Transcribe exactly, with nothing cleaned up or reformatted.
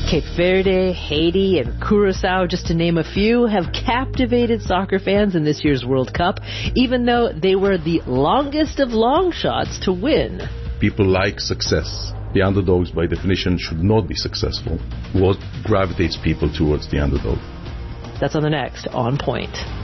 Cape Verde, Haiti, and Curacao, just to name a few, have captivated soccer fans in this year's World Cup, even though they were the longest of long shots to win. People like success. The underdogs, by definition, should not be successful. What gravitates people towards the underdog? That's on the next On Point.